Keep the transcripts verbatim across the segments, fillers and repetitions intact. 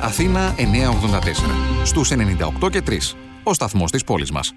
Αθήνα εννιακόσια ογδόντα τέσσερα. Στους ενενήντα οκτώ και τρία. Ο σταθμός της πόλης μας.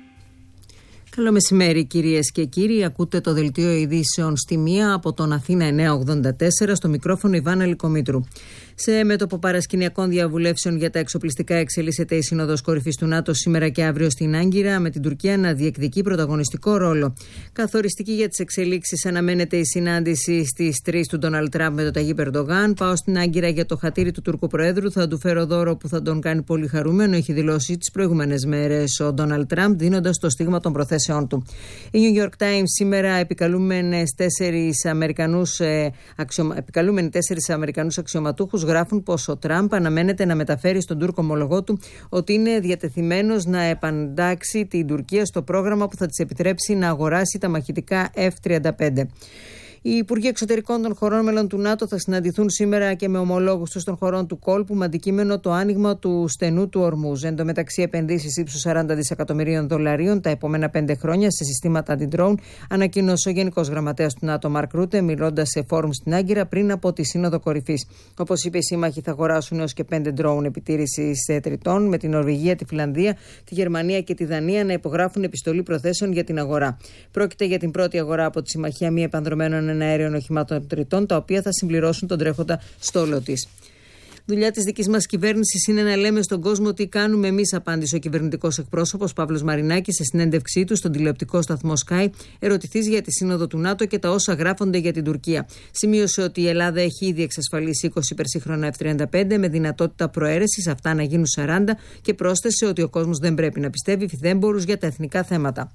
Καλό μεσημέρι κυρίες και κύριοι. Ακούτε το δελτίο ειδήσεων στη μία από τον Αθήνα εννιακόσια ογδόντα τέσσερα, στο μικρόφωνο Ιβάνα Λικομήτρου. Σε μέτωπο παρασκηνιακών διαβουλεύσεων για τα εξοπλιστικά εξελίσσεται η Σύνοδος Κορυφής του ΝΑΤΟ σήμερα και αύριο στην Άγκυρα, με την Τουρκία να διεκδικεί πρωταγωνιστικό ρόλο. Καθοριστική για τις εξελίξεις αναμένεται η συνάντηση στις τρεις του Ντόναλντ Τραμπ με τον Ταγίπ Ερντογάν. Πάω στην Άγκυρα για το χατήρι του Τούρκου Προέδρου. Θα του φέρω δώρο που θα τον κάνει πολύ χαρούμενο, έχει δηλώσει τις προηγούμενες μέρες ο Ντόναλντ Τραμπ, δίνοντας το στίγμα των προθέσεών του. Οι New York Times σήμερα επικαλούμενες τέσσερις Αμερικανούς, ε, αξιο... επικαλούμενοι τέσσερις Αμερικανούς αξιωματούχους γράφουν πως ο Τραμπ αναμένεται να μεταφέρει στον Τούρκο ομολογό του ότι είναι διατεθειμένος να επαντάξει την Τουρκία στο πρόγραμμα που θα της επιτρέψει να αγοράσει τα μαχητικά εφ τριάντα πέντε. Οι Υπουργοί Εξωτερικών των χωρών μέλων του ΝΑΤΟ θα συναντηθούν σήμερα και με ομολόγους τους των χωρών του κόλπου με αντικείμενο το άνοιγμα του στενού του Ορμούζ. Εν τω μεταξύ, επενδύσεις ύψους σαράντα δισεκατομμυρίων δολαρίων τα επόμενα πέντε χρόνια σε συστήματα αντι-drone, ανακοίνωσε ο Γενικός Γραμματέας του ΝΑΤΟ Μαρκ Ρούτε, μιλώντας σε φόρουμ στην Άγκυρα πριν από τη Σύνοδο Κορυφής. Όπως είπε, οι σύμμαχοι θα αγοράσουν έως και πέντε drone επιτήρησης τριτών, με την Νορβηγία, τη Φιλανδία, τη Γερμανία και τη Δανία να υπογράφουν επιστολή προθέσεων για την αγορά. Πρόκειται για την πρώτη αγορά από τη Συμμαχία Μη Επανδρομένων Αέριων Οχημάτων Τριτών, τα οποία θα συμπληρώσουν τον τρέχοντα στόλο της. Δουλειά της δικής μας κυβέρνησης είναι να λέμε στον κόσμο τι κάνουμε εμείς, απάντησε ο κυβερνητικός εκπρόσωπος Παύλος Μαρινάκης σε συνέντευξή του στον τηλεοπτικό σταθμό Sky, ερωτηθής για τη Σύνοδο του ΝΑΤΟ και τα όσα γράφονται για την Τουρκία. Σημείωσε ότι η Ελλάδα έχει ήδη εξασφαλίσει είκοσι υπερσύγχρονα εφ τριάντα πέντε με δυνατότητα προαίρεσης, αυτά να γίνουν σαράντα, και πρόσθεσε ότι ο κόσμος δεν πρέπει να πιστεύει φιδέμπορους για τα εθνικά θέματα.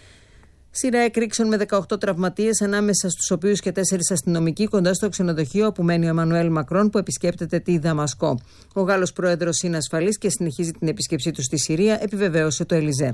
Σειρά εκρήξεων με δεκαοκτώ τραυματίες, ανάμεσα στους οποίους και τέσσερις αστυνομικοί, κοντά στο ξενοδοχείο όπου μένει ο Εμμανουέλ Μακρόν, που επισκέπτεται τη Δαμασκό. Ο Γάλλος πρόεδρος είναι ασφαλής και συνεχίζει την επίσκεψή του στη Συρία, επιβεβαίωσε το Ελιζέ.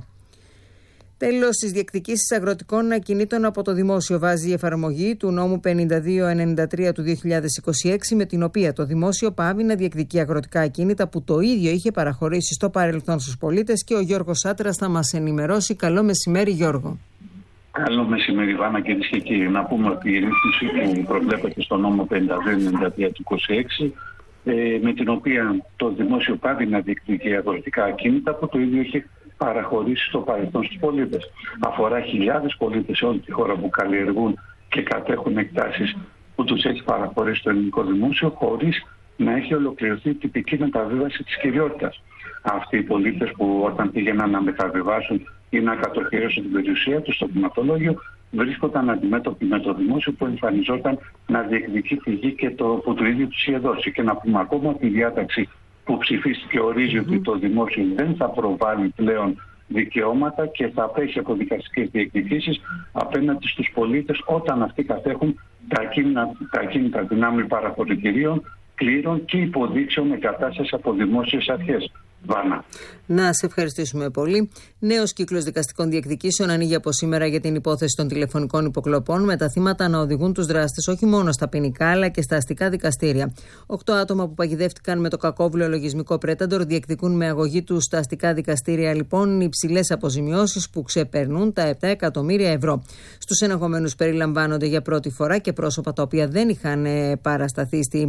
Τέλος, στις διεκδικήσεις αγροτικών ακινήτων από το δημόσιο βάζει η εφαρμογή του νόμου πενήντα δύο ενενήντα τρία του δύο χιλιάδες είκοσι έξι, με την οποία το δημόσιο πάβει να διεκδικεί αγροτικά ακίνητα που το ίδιο είχε παραχωρήσει στο παρελθόν στους πολίτες, και ο Γιώργος Σάτρας θα μας ενημερώσει. Καλό μεσημέρι, Γιώργο. Καλό μεσημέρι, Βάνα, κυρίες και κύριοι. Να πούμε ότι η ρύθμιση που προβλέπεται στο νόμο πενήντα δύο ενενήντα τρία του είκοσι έξι, ε, με την οποία το δημόσιο πάβει να διεκδικεί αγροτικά ακίνητα που το ίδιο είχε παραχωρήσει στο παρελθόν στους πολίτες. Αφορά χιλιάδες πολίτες σε όλη τη χώρα που καλλιεργούν και κατέχουν εκτάσεις που τους έχει παραχωρήσει το ελληνικό δημόσιο, χωρίς να έχει ολοκληρωθεί η τυπική μεταβίβαση της κυριότητας. Αυτοί οι πολίτες που όταν πήγαιναν να μεταβιβάσουν ή να κατοχυρώσουν την περιουσία τους στο κτηματολόγιο, βρίσκονταν αντιμέτωποι με το δημόσιο που εμφανιζόταν να διεκδικεί τη γη και το που του ίδιου τους είχε δώσει. Και να πούμε ακόμα ότι η διάταξη που ψηφίστηκε ορίζει mm-hmm. ότι το δημόσιο δεν θα προβάλλει πλέον δικαιώματα και θα απέχει από δικαστικές διεκδικήσεις απέναντι στους πολίτες όταν αυτοί κατέχουν τα ακίνητα, τα ακίνητα δυνάμει παραχωρητηρίων, κλήρων και υποδείξεων εγκατάσταση από δημόσιες αρχές. Βάνα. Να σε ευχαριστήσουμε πολύ. Νέος κύκλος δικαστικών διεκδικήσεων ανοίγει από σήμερα για την υπόθεση των τηλεφωνικών υποκλοπών, με τα θύματα να οδηγούν τους δράστες όχι μόνο στα ποινικά αλλά και στα αστικά δικαστήρια. Οκτώ άτομα που παγιδεύτηκαν με το κακόβουλο λογισμικό Πρέταντορ διεκδικούν με αγωγή τους στα αστικά δικαστήρια, λοιπόν, υψηλές αποζημιώσεις που ξεπερνούν τα επτά εκατομμύρια ευρώ. Στους εναγωμένους περιλαμβάνονται για πρώτη φορά και πρόσωπα τα οποία δεν είχαν παρασταθεί στην,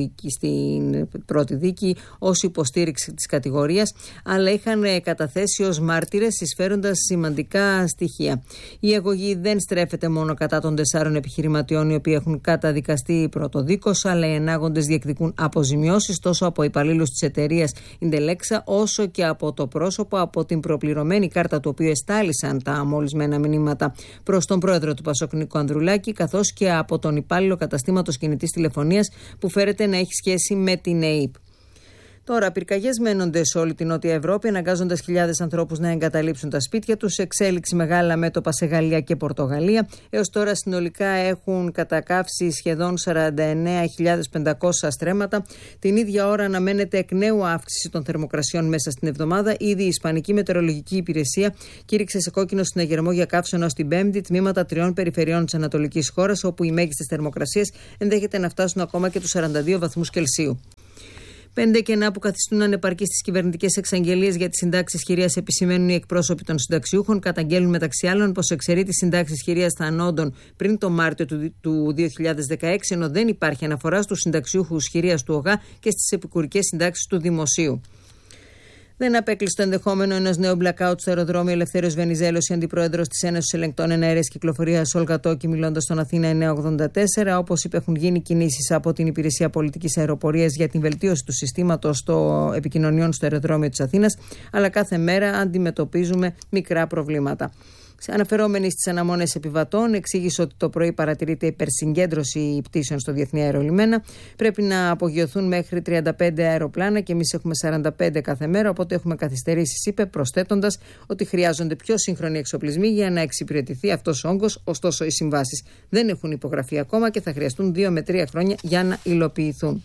στην πρώτη δίκη ως υποστήριξη της κατηγορίας, αλλά είχαν καταθέσει ως μάρτυρες, εισφέροντας σημαντικά στοιχεία. Η αγωγή δεν στρέφεται μόνο κατά των τεσσάρων επιχειρηματιών οι οποίοι έχουν καταδικαστεί πρωτοδίκως, αλλά οι ενάγοντες διεκδικούν αποζημιώσεις τόσο από υπαλλήλους της εταιρείας Ιντελέξα, όσο και από το πρόσωπο από την προπληρωμένη κάρτα του οποίου εστάλησαν τα αμολυσμένα μηνύματα προς τον πρόεδρο του Πασόκ Νίκο Ανδρουλάκη, καθώς και από τον υπάλληλο καταστήματος κινητής τηλεφωνίας που φέρεται να έχει σχέση με την ΕΥΠ. Τώρα, πυρκαγιές μένονται σε όλη την Νότια Ευρώπη, αναγκάζοντας χιλιάδες ανθρώπους να εγκαταλείψουν τα σπίτια τους. Εξέλιξη μεγάλα μέτωπα σε Γαλλία και Πορτογαλία. Έως τώρα συνολικά έχουν κατακαύσει σχεδόν σαράντα εννέα χιλιάδες πεντακόσια στρέμματα. Την ίδια ώρα αναμένεται εκ νέου αύξηση των θερμοκρασιών μέσα στην εβδομάδα. Ήδη η Ισπανική Μετεωρολογική Υπηρεσία κήρυξε σε κόκκινο συναγερμό για καύσωνα ως την Πέμπτη τμήματα τριών περιφερειών της Ανατολικής χώρας, όπου οι μέγιστες θερμοκρασίες ενδέχεται να φτάσουν ακόμα και τους σαράντα δύο βαθμούς Κελσίου. Πέντε κενά που καθιστούν ανεπαρκείς τις κυβερνητικές εξαγγελίες για τις συντάξεις χειρίας επισημαίνουν οι εκπρόσωποι των συνταξιούχων. Καταγγέλνουν μεταξύ άλλων πως εξαιρεί τις συντάξεις χειρίας θανόντων πριν το Μάρτιο του, του δύο χιλιάδες δεκαέξι, ενώ δεν υπάρχει αναφορά στους συνταξιούχους χειρίας του ΟΓΑ και στις επικουρικές συντάξεις του Δημοσίου. Δεν απέκλεισε το ενδεχόμενο ενός νέου blackout στο αεροδρόμιο Ελευθέριος Βενιζέλος, η αντιπρόεδρος της Ένωσης Ελεγκτών Εναέρειας Κυκλοφορίας, Όλγα Τόκη, μιλώντας στον Αθήνα εννιακόσια ογδόντα τέσσερα. Όπως είπε, έχουν γίνει κινήσεις από την Υπηρεσία Πολιτικής Αεροπορίας για την βελτίωση του συστήματος επικοινωνιών στο αεροδρόμιο της Αθήνας, αλλά κάθε μέρα αντιμετωπίζουμε μικρά προβλήματα. Αναφερόμενη στις αναμονές επιβατών, εξήγησε ότι το πρωί παρατηρείται υπερσυγκέντρωση πτήσεων στο Διεθνή Αερολιμένα. Πρέπει να απογειωθούν μέχρι τριάντα πέντε αεροπλάνα και εμείς έχουμε σαράντα πέντε κάθε μέρα, οπότε έχουμε καθυστερήσεις, είπε, προσθέτοντας ότι χρειάζονται πιο σύγχρονοι εξοπλισμοί για να εξυπηρετηθεί αυτός ο όγκος. Ωστόσο, οι συμβάσεις δεν έχουν υπογραφεί ακόμα και θα χρειαστούν δύο με τρία χρόνια για να υλοποιηθούν.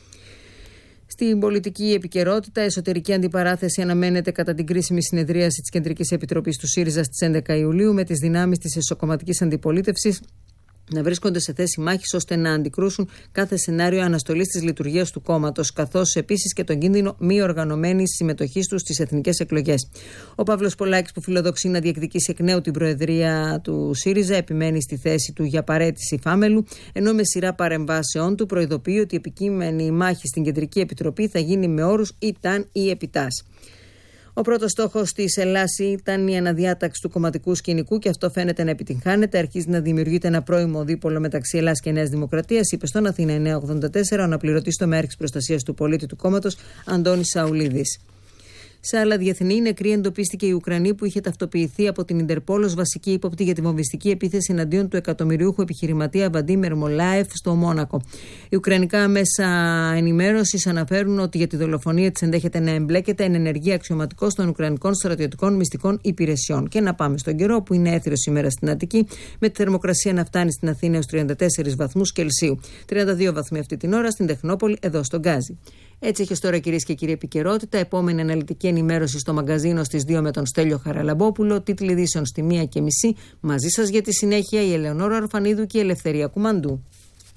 Στην πολιτική επικαιρότητα, εσωτερική αντιπαράθεση αναμένεται κατά την κρίσιμη συνεδρίαση της Κεντρικής Επιτροπής του ΣΥΡΙΖΑ στις έντεκα Ιουλίου, με τις δυνάμεις της εσωκομματικής αντιπολίτευσης να βρίσκονται σε θέση μάχης ώστε να αντικρούσουν κάθε σενάριο αναστολής της λειτουργίας του κόμματος, καθώς επίσης και τον κίνδυνο μη οργανωμένης συμμετοχής τους στις εθνικές εκλογές. Ο Παύλος Πολάκης, που φιλοδοξεί να διεκδικήσει εκ νέου την προεδρία του ΣΥΡΙΖΑ, επιμένει στη θέση του για παραίτηση φάμελου, ενώ με σειρά παρεμβάσεών του προειδοποιεί ότι η επικείμενη μάχη στην Κεντρική Επιτροπή θα γίνει με όρους ητάν ή επιτάς. Ο πρώτος στόχος της Ελλάς ήταν η αναδιάταξη του κομματικού σκηνικού και αυτό φαίνεται να επιτυγχάνεται. Αρχίζει να δημιουργείται ένα πρώιμο δίπολο μεταξύ Ελλάς και Νέας Δημοκρατίας, είπε στον Αθήνα εννιακόσια ογδόντα τέσσερα ο αναπληρωτής τομέαρχης προστασίας του πολίτη του κόμματος, Αντώνης Σαουλίδης. Σε άλλα διεθνή, νεκρή εντοπίστηκε η Ουκρανή, που είχε ταυτοποιηθεί από την Ιντερπόλ ως βασική ύποπτη για τη βομβιστική επίθεση εναντίον του εκατομμυριούχου επιχειρηματία Βαντίμιρ Μολάεφ στο Μόνακο. Οι ουκρανικά μέσα ενημέρωσης αναφέρουν ότι για τη δολοφονία της ενδέχεται να εμπλέκεται εν ενεργή αξιωματικός των Ουκρανικών στρατιωτικών μυστικών υπηρεσιών. Και να πάμε στον καιρό, που είναι έθριος σήμερα στην Αττική, με τη θερμοκρασία να φτάνει στην Αθήνα έως τριάντα τέσσερις βαθμούς Κελσίου. τριάντα δύο βαθμοί αυτή την ώρα στην Τεχνόπολη, εδώ στον Γκάζι. Έτσι έχει τώρα, κυρίες και κύριοι, επικαιρότητα. Επόμενη αναλυτική ενημέρωση στο μαγκαζίνο στις δύο με τον Στέλιο Χαραλαμπόπουλο. Τίτλοι ειδήσεων στη μία και μισή. Μαζί σας για τη συνέχεια η Ελεονόρα Αρφανίδου και η Ελευθερία Κουμαντού.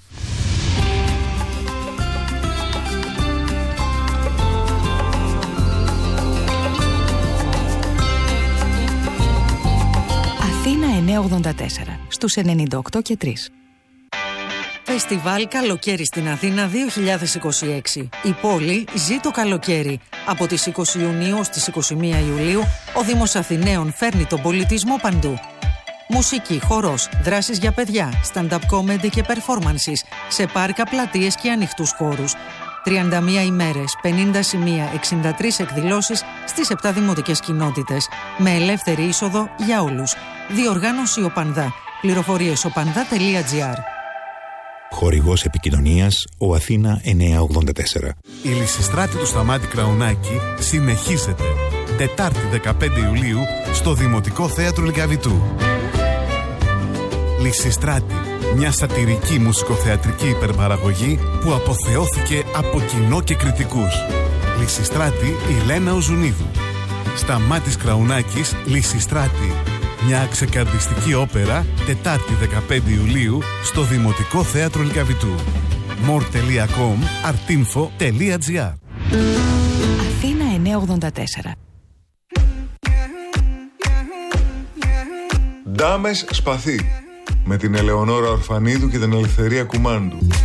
Αθήνα εννιακόσια ογδόντα τέσσερα στους ενενήντα οκτώ και τρία. Φεστιβάλ Καλοκαίρι στην Αθήνα δύο χιλιάδες είκοσι έξι. Η πόλη ζει το καλοκαίρι. Από τις είκοσι Ιουνίου στις είκοσι μία Ιουλίου, ο Δήμος Αθηναίων φέρνει τον πολιτισμό παντού. Μουσική, χορός, δράσεις για παιδιά, stand-up comedy και performances σε πάρκα, πλατείες και ανοιχτούς χώρους. τριάντα μία ημέρες, πενήντα σημεία, εξήντα τρεις εκδηλώσεις στις επτά δημοτικές κοινότητες. Με ελεύθερη είσοδο για όλους. Διοργάνωση Οπανδά. Πληροφορίες οπανδά τελεία τζι άρ. Χορηγός επικοινωνίας, ο Αθήνα εννιακόσια ογδόντα τέσσερα. Η Λυσιστράτη του Σταμάτη Κραουνάκη συνεχίζεται. Τετάρτη δεκαπέντε Ιουλίου στο Δημοτικό Θέατρο Λυκαβητού. Λυσιστράτη, μια σατυρική μουσικοθεατρική υπερπαραγωγή που αποθεώθηκε από κοινό και κριτικούς. Λυσιστράτη, η Λένα Οζουνίδου. Σταμάτης Κραουνάκης, Λυσιστράτη. Μια ξεκαρδιστική όπερα, Τετάρτη δεκαπέντε Ιουλίου στο Δημοτικό Θέατρο Λυκαβητού. more τελεία com, artinfo τελεία τζι άρ. Αθήνα εννιακόσια ογδόντα τέσσερα. Ντάμες Σπαθί, με την Ελεονόρα Ορφανίδου και την Ελευθερία Κουμάντου.